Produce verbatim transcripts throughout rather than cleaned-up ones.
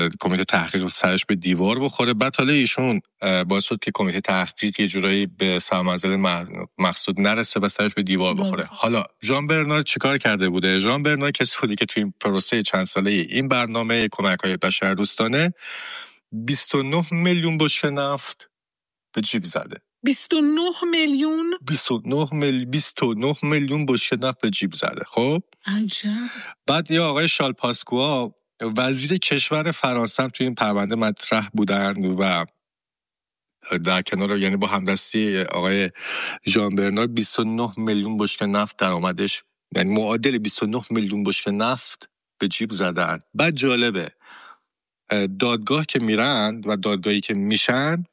کمیته تحقیق سرش به دیوار بخوره. بعد حالا ایشون باعث شد که کمیته تحقیق یه جورایی به سرمنزل مقصود نرسه و سرش به دیوار بخوره. حالا ژان برنار چیکار کرده بوده؟ ژان برنار کسی بوده که توی این پروسه چند ساله این برنامه کمک‌های بشردوستانه بیست و نه میلیون بشکه نفت به جیب زده. بیست و نه میلیون بیست و نه میل بیست و نه میلیون بشکه نفت به جیب زده. خب عجب. بعد یه آقای شال پاسکوا وزیر کشور فرانسه توی این پرونده مطرح بودن و در کنار، یعنی با همدستی آقای ژان برنار بیست و نه میلیون بشکه نفت درآمدش، یعنی معادل بیست و نه میلیون بشکه نفت به جیب زدن. بعد جالبه دادگاه که میرن و دادگاهی که میشن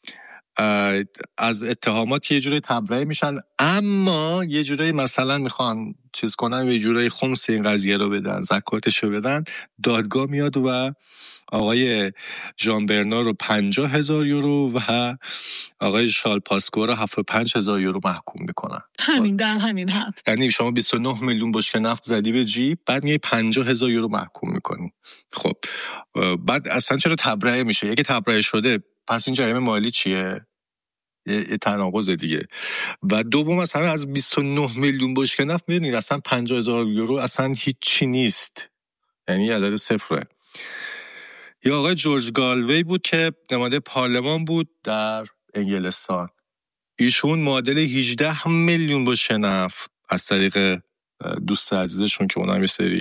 از اتهامات یه جوری تبرئه میشن، اما یه جوری مثلا میخوان چیز کنن و یه جوری خمس این قضیه رو بدن، زکاتش رو بدن. دادگاه میاد و آقای ژان برنار رو پنجاه هزار یورو و آقای شال پاسکوا رو هفتاد و پنج هزار یورو محکوم میکنن. همین در همین حد. یعنی شما بیست و نه میلیون بشکه نفت زدی به جیب، بعد میای پنجاه هزار یورو محکوم میکنی. خب بعد اصلا چرا تبرئه میشه؟ یکی تبرئه شده، پس این جریمه مالی چیه؟ یه تناقض دیگه. و دوم مثلا از بیست و نه میلیون بشکه نفت میدونید اصلا پنجاه هزار یورو اصلا هیچی نیست، یعنی عدد صفره. یا آقای جورج گالوی بود که نماینده پارلمان بود در انگلستان، ایشون معادل هجده میلیون بشکه نفت از طریق دوست عزیزشون که اونم یه سری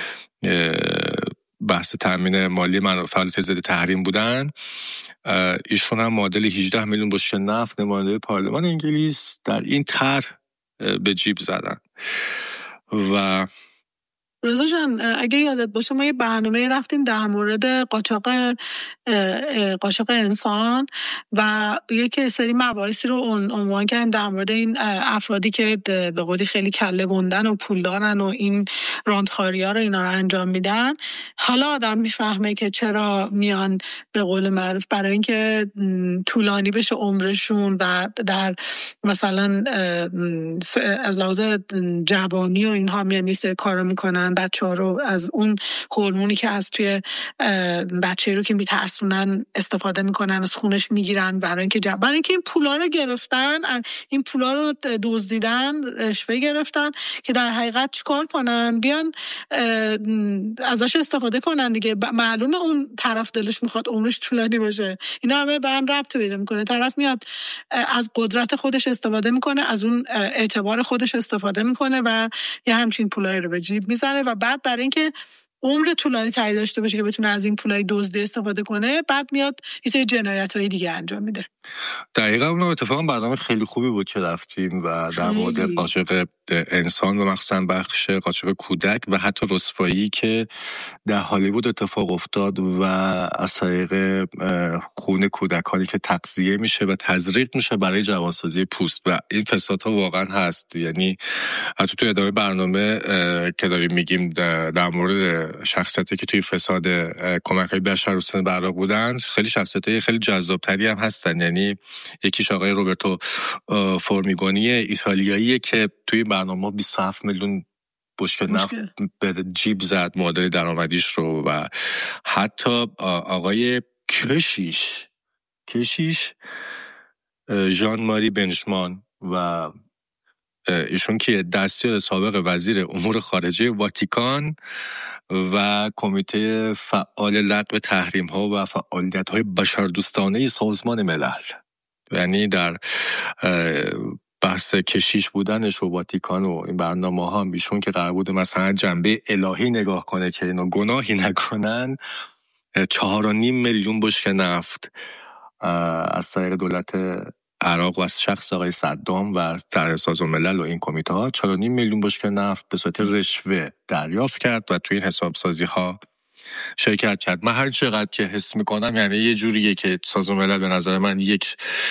بحث تامین مالی فعالیت ضد تحریم بودن، ایشون هم معادل هجده میلیون بشکه نفت نماینده پارلمان انگلیس در این طرح به جیب زدن. و رضا جان اگه یادت باشه ما یه برنامه رفتیم در مورد قاچاق قاچاق انسان و یک سری مباحثی رو عنوان کردیم در مورد این افرادی که به قولی خیلی کله بندن و پول دارن و این راندخاری‌ها رو اینا رو انجام میدن. حالا آدم میفهمه که چرا میان به قول معروف برای اینکه طولانی بشه عمرشون و در مثلا از لحاظ جوانی و اینها میان نیست کارو میکنن، بچه‌ها رو از اون هورمونی که از توی بچه رو که میترسونن استفاده میکنن، از خونش میگیرن برای اینکه جب... برای اینکه این پولا رو گرفتن، این پولا رو دزدیدن، رشوه گرفتن که در حقیقت چیکار کنن؟ بیان ازش استفاده کنن دیگه. معلومه اون طرف دلش میخواد عمرش طولانی باشه. اینا همه به هم ربط پیدا میکنه. طرف میاد از قدرت خودش استفاده میکنه، از اون اعتبار خودش استفاده میکنه و یه همچین پولایی رو به جیب میزنه و بعد برای اینکه عمر طولانی تری داشته باشه که بتونه از این پولای دزدی استفاده کنه، بعد میاد یه سری جنایت‌های دیگه انجام میده. دقیقاً اون اتفاقا برنامه خیلی خوبی بود که رفتیم و در مورد قاچاق انسان و مخصوصاً بخش قاچاق کودک و حتی رسوایی که در هالیوود اتفاق افتاد و از طریق خون کودکانی که تغذیه میشه و تزریق میشه برای جوانسازی پوست و این فسادها واقعاً هست. یعنی حتی تو ادامه برنامه که داریم میگیم در مورد شخصیتی که توی فساد کمک‌های بشردوستانه به عراق بودن، خیلی شخصیت‌های خیلی جذاب‌تری هم هستن. یعنی یکیش آقای روبرتو فورمیگونی ایتالیاییه که توی برنامه بیست و هفت میلیون بشکه نفت به جیب زد معادل درآمدیش رو. و حتی آقای کشیش کشیش ژان ماری بنژمان و ایشون که دستیار سابق وزیر امور خارجه واتیکان و کمیته فعال لغو تحریم ها و فعالیت های بشردوستانه سازمان ملل، یعنی در بحث کشیش بودنش و واتیکان و این برنامه ها هم ایشون که قرار بوده مثلا جنبه الهی نگاه کنه که اینا گناهی نکنن، چهار و نیم میلیون بشکه نفت از طریق دولت عراق و از شخص آقای صدام و در سازمان ملل و این کمیته ها چهار و نیم میلیون بشکه نفت به صورت رشوه دریافت کرد و توی این حسابسازی ها شرکت کرد. من هر چقدر که حس میکنم یعنی یه جوریه که سازمان ملل به نظر من یک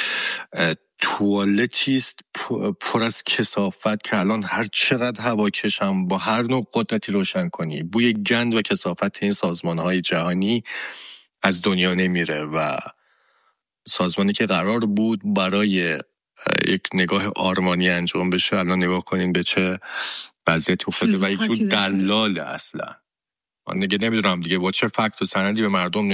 توالتیست پر از کثافت که الان هر چقدر هواکشم با هر نوع قدرتی روشن کنی بوی گند و کثافت این سازمان‌های جهانی از دنیا نمیره و سازمانی که قرار بود برای یک نگاه آرمانی انجام بشه الان نگاه کنین به چه وضعیتی افتاده و یک جور دلاله اصلا. من دیگه نمیدونم دیگه با چه فکت و سندی به مردم